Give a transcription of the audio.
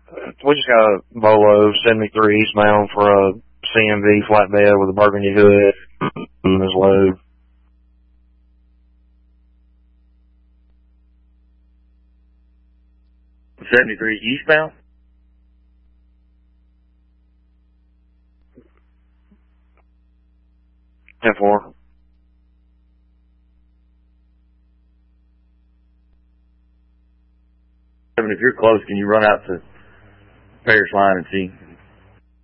We just got a Bolo 73 eastbound for a CMV flatbed with a burgundy hood and his load. '73 eastbound? F4. If you're close, can you run out to Paris Line and see